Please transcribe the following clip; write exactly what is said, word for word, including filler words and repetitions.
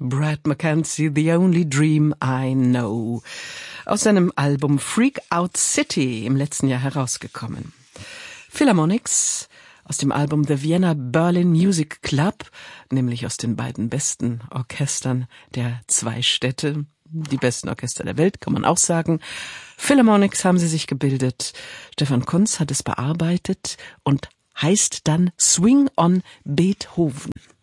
Brad Mackenzie, The Only Dream I Know. Aus seinem Album Freak Out City im letzten Jahr herausgekommen. Philharmonics aus dem Album The Vienna Berlin Music Club, nämlich aus den beiden besten Orchestern der zwei Städte. Die besten Orchester der Welt, kann man auch sagen. Philharmonics haben sie sich gebildet. Stefan Kunz hat es bearbeitet und heißt dann Swing on Beethoven.